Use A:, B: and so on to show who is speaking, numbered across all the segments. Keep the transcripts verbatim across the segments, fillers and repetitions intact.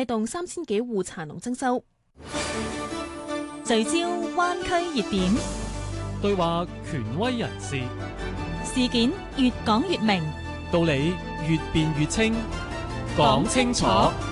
A: 帶動三千幾戶茶農增收。聚焦灣區熱點，
B: 對話權威人士，
A: 事件越講越明，
B: 道理越辯越清，講清楚。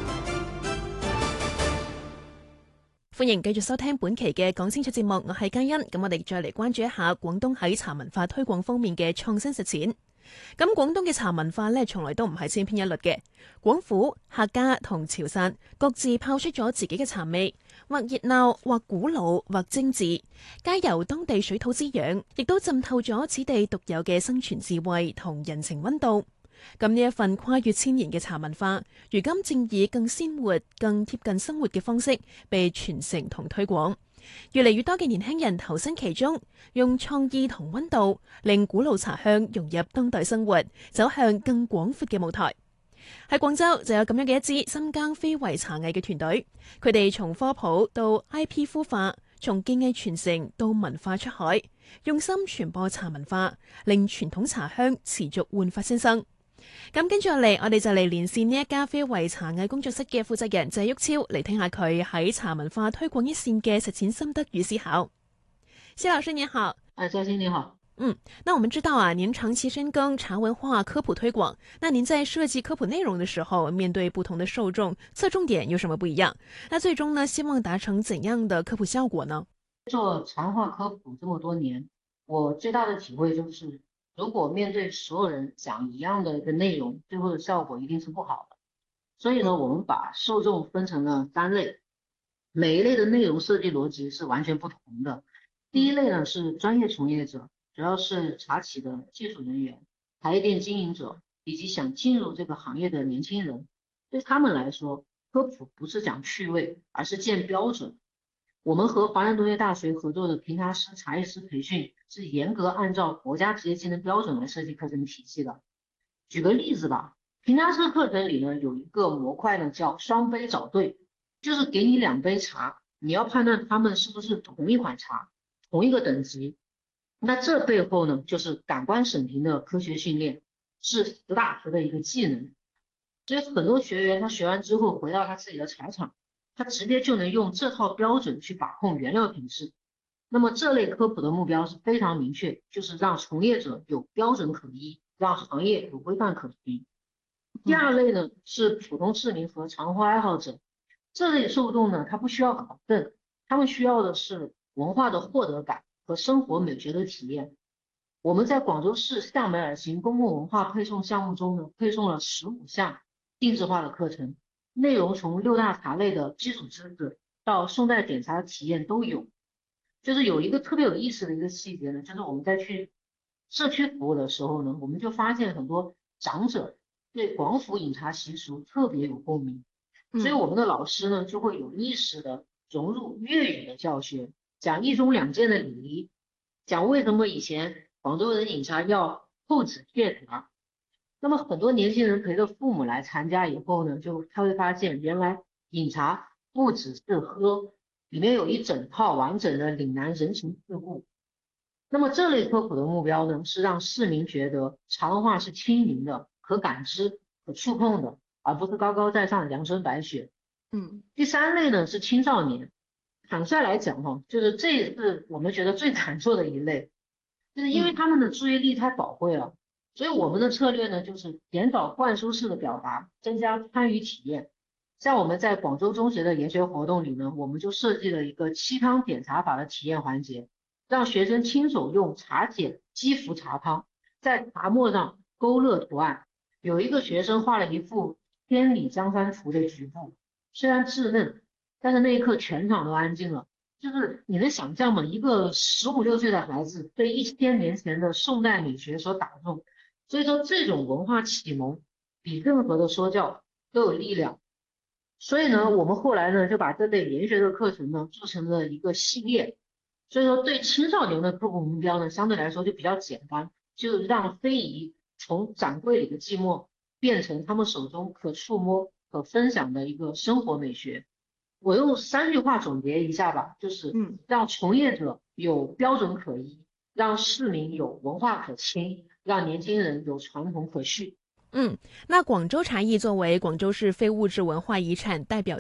A: 歡迎繼續收聽本期嘅講清楚節目，我係嘉欣。咁我哋再嚟關注一下廣東喺茶文化推廣方面嘅創新實踐。咁廣東嘅茶文化呢，從來都唔係千篇一律嘅。廣府、客家同潮汕各自拋出咗自己嘅茶味，或熱鬧，或古老，或精緻，皆由當地水土滋養，亦都浸透咗此地獨有嘅生存智慧同人情溫度。咁呢一份跨越千年嘅茶文化，如今正以更鮮活、更貼近生活嘅方式被傳承同推廣。越嚟越多嘅年輕人投身其中，用創意同溫度，令古老茶香融入當代生活，走向更廣闊嘅舞台。喺廣州就有咁樣嘅一支深耕非遺茶藝嘅團隊，佢哋從科普到 I P 孵化，從技藝傳承到文化出海，用心傳播茶文化，令傳統茶香持續煥發新生。咁跟住落嚟，我哋就嚟連線呢一家非遺茶藝工作室嘅負責人謝旭超，嚟聽下佢喺茶文化推廣一線嘅實踐心得與思考。謝老師您好。
C: 哎，嘉欣你好。
A: 嗯，那我們知道啊，您長期深耕茶文化科普推廣，那您在設計科普內容的時候，面對不同的受眾，側重點有什麼不一樣？那最終呢，希望達成怎樣的科普效果呢？
C: 做茶文化科普這麼多年，我最大的體會就是，如果面對所有人講一樣的一個內容，最後的效果一定是不好的。所以呢，我們把受眾分成了三類，每一類的內容設計邏輯是完全不同的。第一類呢是專業從業者，主要是茶企的技術人員、茶葉店經營者以及想進入這個行業的年輕人。對他們來說，科普不是講趣味，而是建標準。我們和華南農業大學合作的評茶師、茶藝師培訓是嚴格按照國家職業技能標準來設計課程體系的。舉個例子吧，評茶師課程裡呢有一個模塊呢叫雙杯找對，就是給你兩杯茶，你要判斷它們是不是同一款茶、同一個等級。那這背後呢就是感官審評的科學訓練，是實打實的一個技能。所以很多學員他學完之後回到他自己的茶廠，他直接就能用這套標準去把控原料品質。那麼這類科普的目標是非常明確，就是讓從業者有標準可依，讓行業有規範可循。第二類呢是普通市民和茶文化愛好者，這類受眾呢他不需要考證，他們需要的是文化的獲得感和生活美學的體驗。我們在廣州市向美爾行公共文化配送項目中呢，配送了十五項定制化的課程，內容從六大茶類的基礎知識到宋代點茶的體驗都有。就是有一個特別有意思的一個細節呢，就是我們在去社區服務的時候呢，我們就發現很多長者對廣府飲茶習俗特別有共鳴，所以我們的老師呢就會有意識的融入粵語的教學，講一盅兩件的禮儀，講為什麼以前廣州人飲茶要扣紙謝茶。那麼很多年輕人陪着父母來參加以後呢，就他會發現原來飲茶不只是喝，裡面有一整套完整的嶺南人情世故。那麼這類科普的目標呢，是讓市民覺得茶文化是親民的、可感知、可觸碰的，而不是高高在上陽春白雪。
A: 嗯，
C: 第三類呢是青少年。坦率來講哈，就是這是我們覺得最難做的一類，就是因為他們的注意力太寶貴了，所以我們的策略呢就是減少灌輸式的表達，增加參與體驗。像我們在廣州中學的研學活動裡呢，我們就設計了一個沏湯點茶法的體驗環節，讓學生親手用茶笅擊浮茶湯，在茶末上勾勒圖案。有一個學生畫了一幅千里江山圖的局部，雖然稚嫩，但是那一刻全場都安靜了，就是你能想象嗎？一個十五六歲的孩子被一千年前的宋代美學所打動，所以說這種文化啟蒙比任何的說教都有力量。所以呢，我們後來呢就把這類研學的課程呢做成了一個系列。所以說對青少年的科普目標呢相對來說就比較簡單，就讓非遺從掌櫃裡的寂寞變成他們手中可觸摸、可分享的一個生活美學。我用三句話總結一下吧，就是讓從業者有標準可依，讓市民有文化可親，讓年輕人有傳統可續。
A: 嗯，那廣州茶藝作為廣州市非物質文化遺產代表